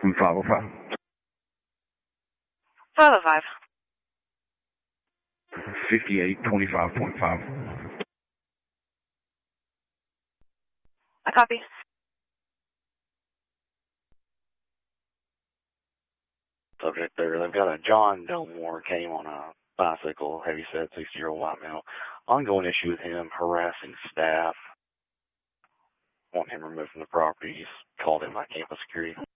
505. 505. 5825.5. I copy. Subject there. They've got a John Delmore came on a bicycle, heavyset, 60-year-old white male. Ongoing issue with him harassing staff. Want him removed from the property. He's called in by campus security.